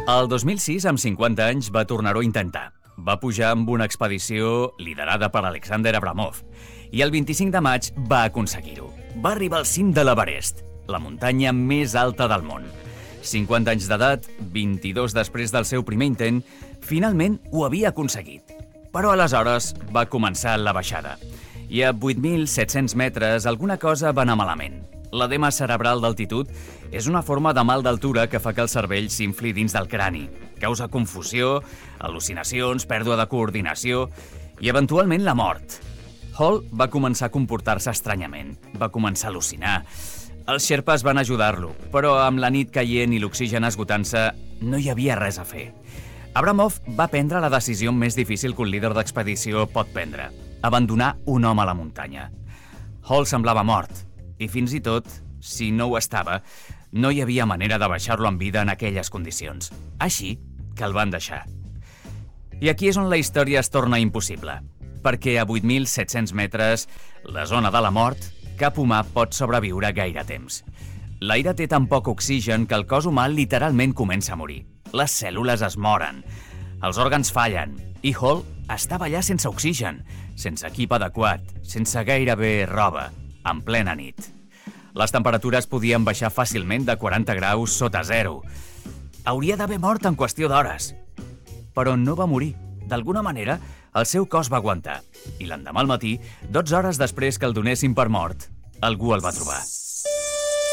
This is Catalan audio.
El 2006, amb 50 anys, va tornar-ho a intentar. Va pujar amb una expedició liderada per Alexander Abramov i el 25 de maig va aconseguir-ho. Va arribar al cim de l'Everest, la muntanya més alta del món. 50 anys d'edat, 22 després del seu primer intent, finalment ho havia aconseguit. Però aleshores va començar la baixada. I a 8.700 metres alguna cosa va anar malament. L'edema cerebral d'altitud és una forma de mal d'altura que fa que el cervell s'infli dins del crani. Causa confusió, al·lucinacions, pèrdua de coordinació i, eventualment, la mort. Hall va començar a comportar-se estranyament. Va començar a al·lucinar. Els xerpes van ajudar-lo, però amb la nit caient i l'oxigen esgotant-se, no hi havia res a fer. Abramov va prendre la decisió més difícil que un líder d'expedició pot prendre: abandonar un home a la muntanya. Hall semblava mort, i fins i tot, si no ho estava, no hi havia manera de baixar-lo en vida en aquelles condicions. Així que el van deixar. I aquí és on la història es torna impossible, perquè a 8.700 metres, la zona de la mort, cap humà pot sobreviure gaire temps. L'aire té tan poc oxigen que el cos humà literalment comença a morir. Les cèl·lules es moren, els òrgans fallen, i Hall estava allà sense oxigen, sense equip adequat, sense gairebé roba, en plena nit. Les temperatures podien baixar fàcilment de 40 graus sota zero. Hauria d'haver mort en qüestió d'hores. Però no va morir. D'alguna manera, el seu cos va aguantar. I l'endemà al matí, 12 hores després que el donessin per mort, algú el va trobar.